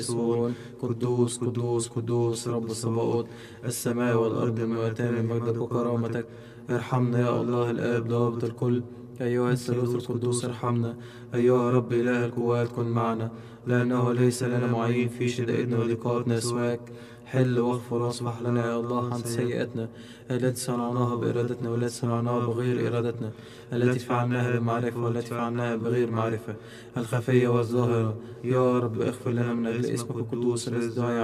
يسون قدوس قدوس قدوس رب الصباؤوت، السماء والأرض ملوءتان من مجدك وكرامتك. ارحمنا يا الله الآب ضابط الكل، أيها الثالوث القدوس ارحمنا. أيها رب إله القوات كن معنا، لأنه ليس لنا معين في شدائدنا وضيقاتنا سواك. حل واغفر واصفح لنا يا الله عن سيئاتنا التي صنعناها بإرادتنا والتي صنعناها بغير إرادتنا، التي فعلناها بمعرفة والتي فعلناها بغير معرفة، الخفية والظاهرة. يا رب اغفر لنا من أجل اسمك القدوس الذي دعا